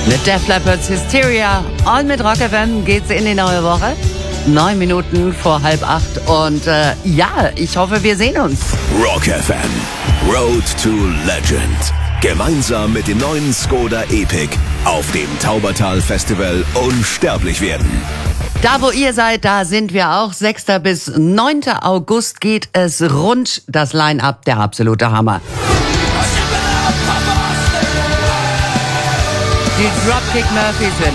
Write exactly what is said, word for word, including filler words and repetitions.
Mit Def Leppard's Hysteria und mit Rock F M geht's in die neue Woche. Neun Minuten vor halb acht und äh, ja, ich hoffe, wir sehen uns. Rock F M, Road to Legend. Gemeinsam mit dem neuen Skoda Epic auf dem Taubertal Festival unsterblich werden. Da, wo ihr seid, da sind wir auch. sechster bis neunter August geht es rund. Das Line-Up, der absolute Hammer. Die Dropkick Murphys werden